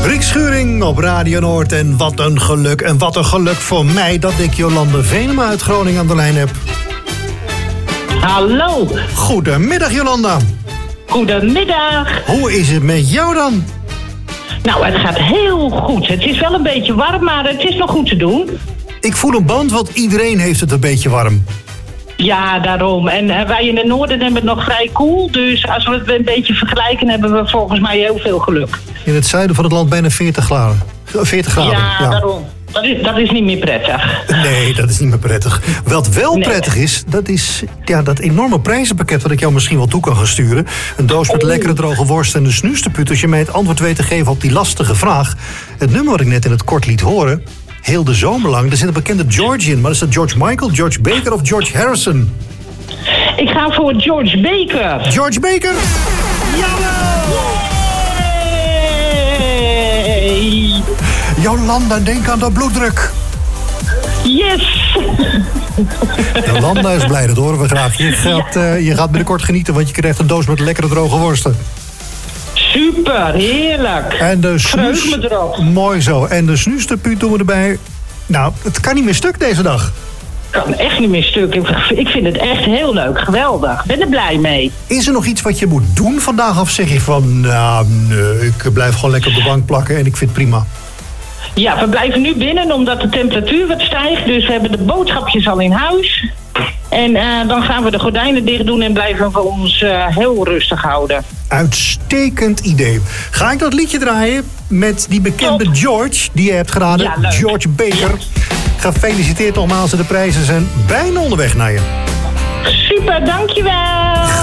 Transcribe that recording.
Rick Schuring op Radio Noord. En wat een geluk. En wat een geluk voor mij dat ik Jolande Venema uit Groningen aan de lijn heb. Hallo. Goedemiddag, Jolanda. Goedemiddag. Hoe is het met jou dan? Nou, het gaat heel goed. Het is wel een beetje warm, maar het is nog goed te doen. Ik voel een band, want iedereen heeft het een beetje warm. Ja, daarom. En wij in het noorden hebben het nog vrij koel. Dus als we het een beetje vergelijken, hebben we volgens mij heel veel geluk. In het zuiden van het land bijna 40 graden. 40 graden, ja. Daarom. Dat is niet meer prettig. Nee, dat is niet meer prettig. Wat wel prettig is, dat is dat enorme prijzenpakket wat ik jou misschien wel toe kan gaan sturen. Een doos met lekkere droge worst en de snoesterput. Als je mij het antwoord weet te geven op die lastige vraag. Het nummer wat ik net in het kort liet horen, heel de zomer lang, er zit een bekende George in. Maar is dat George Michael, George Baker of George Harrison? Ik ga voor George Baker. George Baker? Jawel! Jolanda, denk aan de bloeddruk. Yes! Jolanda is blij, dat horen we graag. Je gaat binnenkort genieten, want je krijgt een doos met lekkere droge worsten. Super, heerlijk. En de Vreug me erop. Mooi zo. En de snoesterpuut doen we erbij. Nou, het kan niet meer stuk deze dag. Kan echt niet meer stuk. Ik vind het echt heel leuk. Geweldig. Ik ben er blij mee. Is er nog iets wat je moet doen vandaag? Of zeg je van, nou, nee, ik blijf gewoon lekker op de bank plakken en ik vind het prima? Ja, we blijven nu binnen omdat de temperatuur wat stijgt. Dus we hebben de boodschapjes al in huis. En dan gaan we de gordijnen dicht doen en blijven we ons heel rustig houden. Uitstekend idee. Ga ik dat liedje draaien met die bekende George die je hebt gedaan. Ja, George Baker. Gefeliciteerd nogmaals. De prijzen zijn bijna onderweg naar je. Super, dankjewel.